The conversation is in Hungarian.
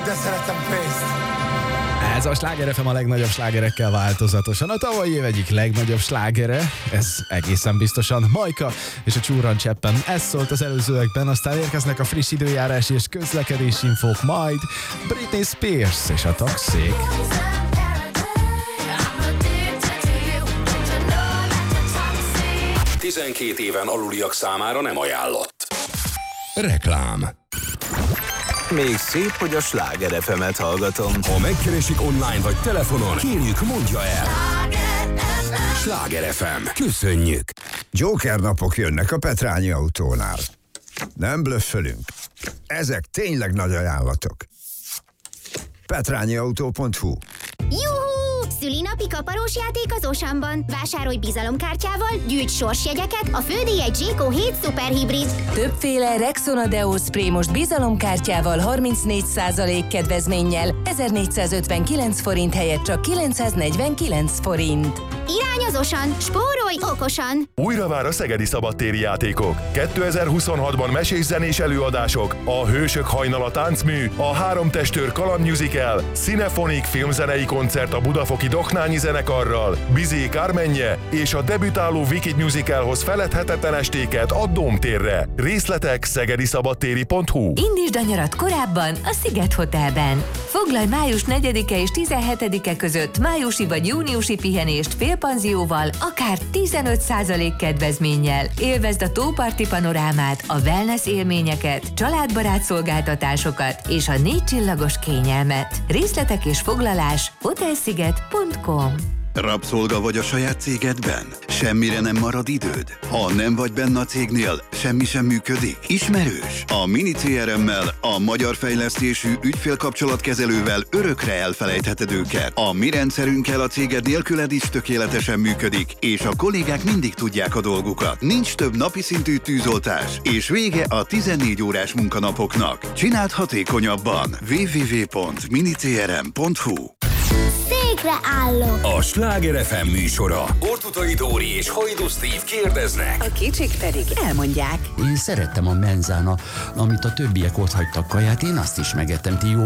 de szeretem pénzt. Ez a Sláger FM a legnagyobb slágerekkel változatosan. A tavalyi év egyik legnagyobb slágere, ez egészen biztosan Majka és a Csúran Cseppen. Ez szólt az előzőekben, aztán érkeznek a friss időjárás és közlekedési infók, majd Britney Spears és a Toxic. 12 éven aluliak számára nem ajánlott. Reklám. Még szép, hogy a Sláger FM-et hallgatom. Ha megkeresik online vagy telefonon, kérjük, mondja el. Sláger FM. Köszönjük. Joker napok jönnek a Petrányi Autónál. Nem blöffölünk. Ezek tényleg nagy ajánlatok. petrányiautó.hu. Juhú! Szülinapi kaparós játék az Osamban. Vásárolj bizalomkártyával, gyűjts sorsjegyeket, a fődíj egy Zséko 7 szuperhibrid. Többféle Rexona Deo Spray most bizalomkártyával 34% kedvezménnyel 1459 forint helyett csak 949 forint. Irány az Osan, spórolj okosan! Újra vár a szegedi szabadtéri játékok. 2026-ban mesés-zenés előadások, a Hősök hajnala táncmű, a Három testőr kaland musical, Cinefonik filmzenei koncert a budafoki Doknányi zenekarral, Bizé Kármenje és a debütáló Wicked musicalhoz feledhetetlen estéket a Dómtérre. Részletek szegediszabadtéri.hu. Indítsd a nyarat korábban a Sziget Hotelben. Foglalj május 4-e és 17-e között májusi vagy júniusi pihenést félpanzióval, akár 15% kedvezménnyel. Élvezd a tóparti panorámát, a wellness élményeket, családbarát szolgáltatásokat és a 4 csillagos kényelmet. Részletek és foglalás hotelsziget.com. Rabszolga vagy a saját cégedben? Semmire nem marad időd? Ha nem vagy benne a cégnél, semmi sem működik? Ismerős? A Mini CRM-mel, a magyar fejlesztésű ügyfélkapcsolatkezelővel örökre elfelejtheted őket. A mi rendszerünkkel a céged nélküled is tökéletesen működik, és a kollégák mindig tudják a dolgukat. Nincs több napi szintű tűzoltás, és vége a 14 órás munkanapoknak. Csináld hatékonyabban. www.minicrm.hu. Székre állok! A Sláger FM műsora. Ortutai Dóri és Hajdú Steve kérdeznek. A kicsik pedig elmondják. Én szerettem a menzán, amit a többiek ott hagytak kaját, én azt is megettem, ti jó